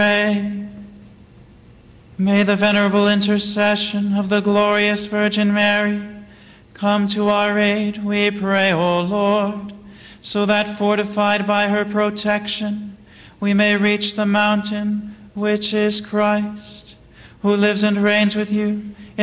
Pray. May the venerable intercession of the glorious Virgin Mary come to our aid, we pray, O Lord, so that, fortified by her protection, we may reach the mountain which is Christ, who lives and reigns with you